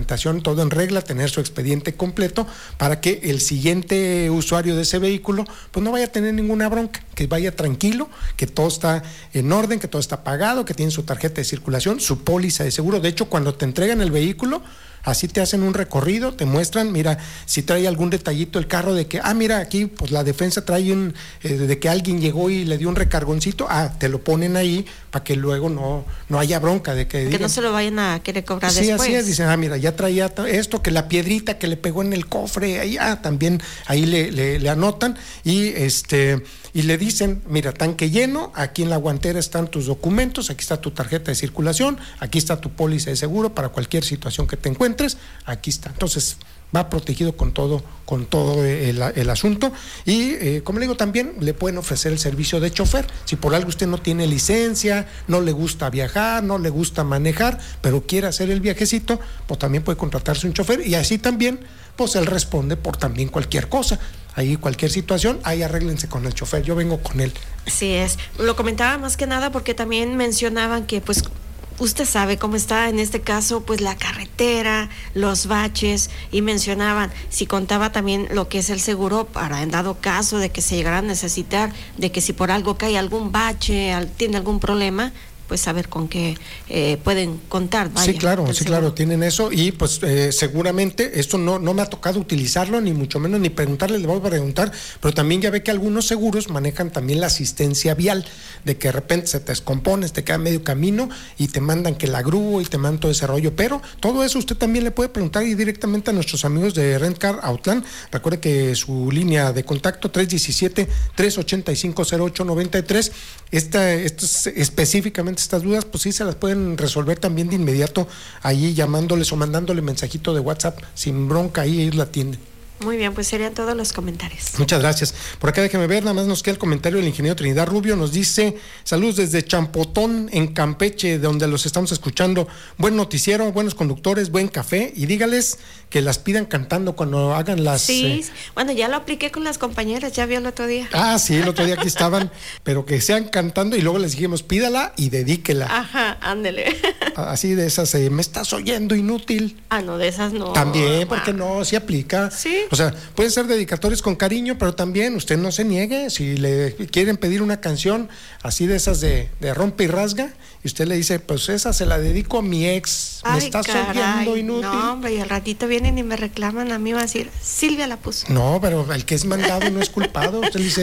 documentación, todo en regla, tener su expediente completo para que el siguiente usuario de ese vehículo pues no vaya a tener ninguna bronca, que vaya tranquilo, que todo está en orden, que todo está pagado, que tiene su tarjeta de circulación, su póliza de seguro. De hecho, cuando te entregan el vehículo, así te hacen un recorrido, te muestran, mira, si trae algún detallito el carro de que, mira, aquí pues la defensa trae de que alguien llegó y le dio un recargoncito, te lo ponen ahí para que luego no haya bronca de que digan, no se lo vayan a querer cobrar sí, después. Sí, así es, dicen, mira, ya traía esto, que la piedrita que le pegó en el cofre, ahí, también ahí le anotan y le dicen, mira, tanque lleno, aquí en la guantera están tus documentos, aquí está tu tarjeta de circulación, aquí está tu póliza de seguro para cualquier situación que te encuentres, aquí está. Entonces va protegido con todo el asunto y como le digo, también le pueden ofrecer el servicio de chofer. Si por algo usted no tiene licencia, no le gusta viajar, no le gusta manejar, pero quiere hacer el viajecito, pues también puede contratarse un chofer y así también pues él responde por también cualquier cosa. Ahí cualquier situación, ahí arréglense con el chofer, yo vengo con él. Así es, lo comentaba más que nada porque también mencionaban que pues usted sabe cómo está en este caso pues la carretera, los baches, y mencionaban si contaba también lo que es el seguro para en dado caso de que se llegara a necesitar, de que si por algo cae algún bache, tiene algún problema, pues saber con qué pueden contar. Vaya, sí, claro, tienen eso y pues seguramente esto no me ha tocado utilizarlo, ni mucho menos, ni preguntarle, le voy a preguntar, pero también ya ve que algunos seguros manejan también la asistencia vial, de que de repente se te descompones, te queda medio camino y te mandan que la grúa y te mandan todo ese rollo, pero todo eso usted también le puede preguntar y directamente a nuestros amigos de Rent Car Outland. Recuerde que su línea de contacto 317-385-0893, específicamente estas dudas, pues sí se las pueden resolver también de inmediato ahí llamándoles o mandándole mensajito de WhatsApp sin bronca, ahí ellos la atienden. Muy bien, pues serían todos los comentarios. Muchas gracias. Por acá déjeme ver, nada más nos queda el comentario del ingeniero Trinidad Rubio, nos dice, saludos desde Champotón, en Campeche, de donde los estamos escuchando. Buen noticiero, buenos conductores, buen café, y dígales que las pidan cantando cuando hagan las... Sí, bueno, ya lo apliqué con las compañeras, ya vio el otro día. Sí, el otro día aquí estaban, pero que sean cantando y luego les dijimos, pídala y dedíquela. Ajá, ándele. Así de esas, me estás oyendo inútil. No, de esas no. También, porque no, sí aplica. Sí. O sea, pueden ser dedicatorios con cariño, pero también usted no se niegue. Si le quieren pedir una canción así de esas de rompe y rasga, y usted le dice, pues esa se la dedico a mi ex, me estás oyendo inútil. No, hombre, y al ratito vienen y me reclaman a mí, va a decir, Silvia la puso. No, pero el que es mandado no es culpado. Usted le dice,